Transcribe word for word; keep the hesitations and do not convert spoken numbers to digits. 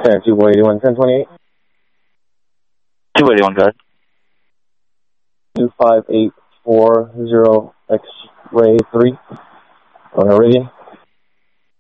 Center two four eight one, ten twenty-eight. two eighty-one, go ahead. two five eight four zero X-ray three on Iridian.